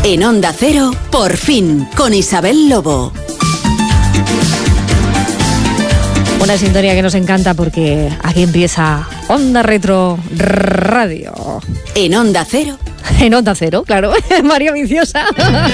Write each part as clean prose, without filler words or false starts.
En Onda Cero, Por fin, con Isabel Lobo. Una sintonía que nos encanta porque aquí empieza Onda Retro Radio. En Onda Cero. En Onda Cero, claro. María Viciosa.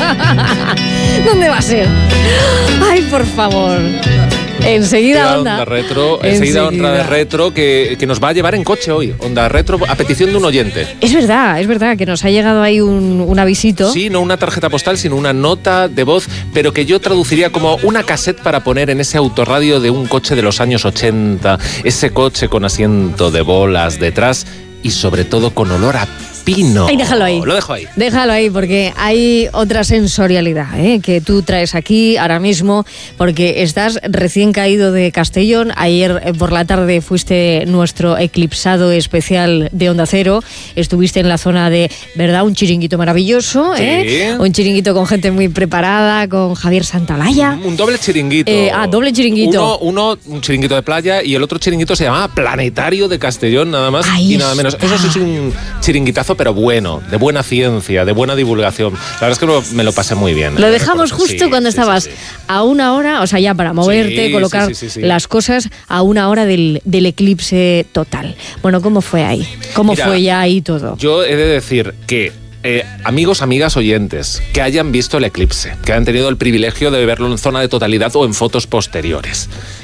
¿Dónde va a ser? Ay, por favor. Enseguida Onda Retro, enseguida Onda Retro que nos va a llevar en coche hoy. Onda Retro a petición de un oyente. Es verdad que nos ha llegado ahí un avisito. Sí, no una tarjeta postal, sino una nota de voz, pero que yo traduciría como una cassette para poner en ese autorradio de un coche de los años 80, ese coche con asiento de bolas detrás y sobre todo con olor a pino. Ay, déjalo ahí. Lo dejo ahí. Déjalo ahí porque hay otra sensorialidad que tú traes aquí ahora mismo, porque estás recién caído de Castellón. Ayer por la tarde fuiste nuestro eclipsado especial de Onda Cero. Estuviste en la zona de, ¿verdad? Un chiringuito maravilloso, sí. Un chiringuito con gente muy preparada, con Javier Santalaya. Un doble chiringuito. Doble chiringuito. Uno, un chiringuito de playa y el otro chiringuito se llamaba Planetario de Castellón, nada más Ahí y nada menos. Eso sí es un chiringuitazo, pero bueno, de buena ciencia, de buena divulgación. La verdad es que me lo pasé muy bien. Lo dejamos justo cuando estabas a una hora, o sea, ya para moverte, colocar las cosas a una hora del eclipse total. Bueno, ¿cómo fue ahí? ¿Cómo fue ya ahí todo? Yo he de decir que amigos, amigas oyentes que hayan visto el eclipse, que hayan tenido el privilegio de verlo en zona de totalidad o en fotos posteriores.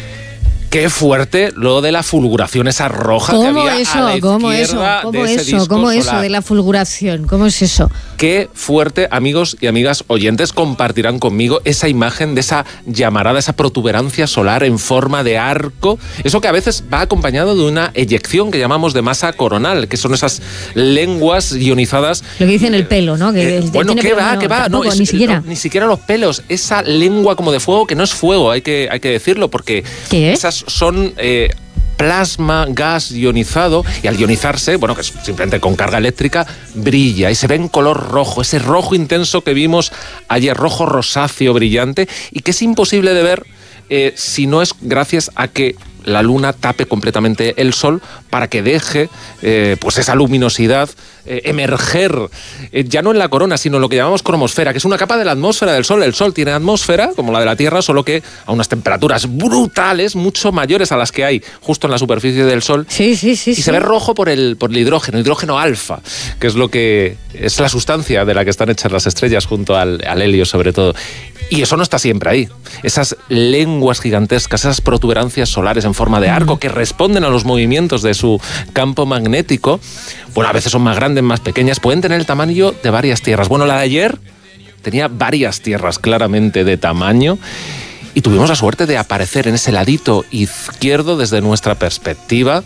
Qué fuerte lo de la fulguración, esa roja que había a la izquierda de ese disco solar. ¿Cómo eso de la fulguración? ¿Cómo es eso? Qué fuerte, amigos y amigas oyentes, compartirán conmigo esa imagen de esa llamarada, esa protuberancia solar en forma de arco. Eso que a veces va acompañado de una eyección que llamamos de masa coronal, que son esas lenguas ionizadas. Lo que dicen el pelo, ¿no? Bueno, ¿qué va? No, ni siquiera. Ni siquiera los pelos. Esa lengua como de fuego, que no es fuego, hay que decirlo, porque ¿qué es? Esas son plasma, gas ionizado, y al ionizarse, bueno, que es simplemente con carga eléctrica, brilla y se ve en color rojo, ese rojo intenso que vimos ayer, rojo rosáceo brillante, y que es imposible de ver si no es gracias a que la luna tape completamente el sol para que deje pues esa luminosidad emerger, ya no en la corona, sino en lo que llamamos cromosfera, que es una capa de la atmósfera del sol. El sol tiene atmósfera, como la de la Tierra, solo que a unas temperaturas brutales, mucho mayores a las que hay justo en la superficie del sol. Sí. Y se ve rojo por el hidrógeno alfa, que es lo que es la sustancia de la que están hechas las estrellas, junto al helio sobre todo. Y eso no está siempre ahí. Esas lenguas gigantescas, esas protuberancias solares en forma de arco que responden a los movimientos de su campo magnético, bueno, a veces son más grandes, más pequeñas, pueden tener el tamaño de varias tierras. Bueno, la de ayer tenía varias tierras claramente de tamaño y tuvimos la suerte de aparecer en ese ladito izquierdo desde nuestra perspectiva.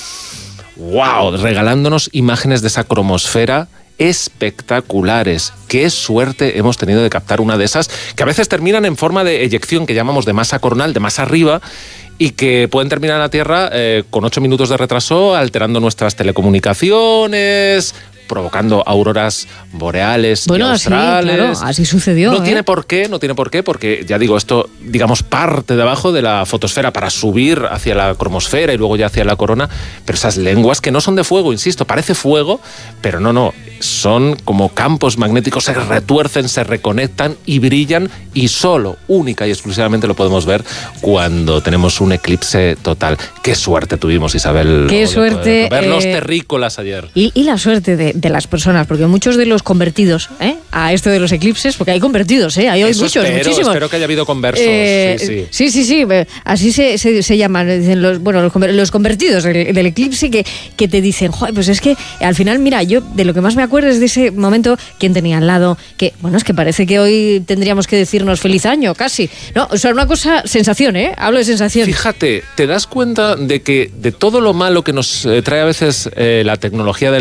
¡Wow! Regalándonos imágenes de esa cromosfera espectaculares. Qué suerte hemos tenido de captar una de esas, que a veces terminan en forma de eyección, que llamamos de masa coronal, de más arriba, y que pueden terminar en la Tierra con 8 minutos de retraso, alterando nuestras telecomunicaciones, provocando auroras boreales y australes. Sí, claro, así sucedió. No tiene por qué, porque ya digo, esto, digamos, parte de abajo de la fotosfera para subir hacia la cromosfera y luego ya hacia la corona, pero esas lenguas que no son de fuego, insisto, parece fuego, pero no, son como campos magnéticos, se retuercen, se reconectan y brillan, y solo, única y exclusivamente lo podemos ver cuando tenemos un eclipse total. Qué suerte tuvimos, Isabel. Qué suerte. Ver los terrícolas ayer. Y la suerte de las personas, porque muchos de los convertidos a esto de los eclipses, porque hay convertidos, hay muchísimos. Espero que haya habido conversos. Sí. Así se llaman, dicen los convertidos del eclipse, que te dicen, joder, pues es que al final, mira, yo de lo que más me acuerdo es de ese momento, quien tenía al lado, que bueno, es que parece que hoy tendríamos que decirnos feliz año, casi. No, o sea, una cosa, sensación, hablo de sensación. Fíjate, ¿te das cuenta de que de todo lo malo que nos trae a veces la tecnología de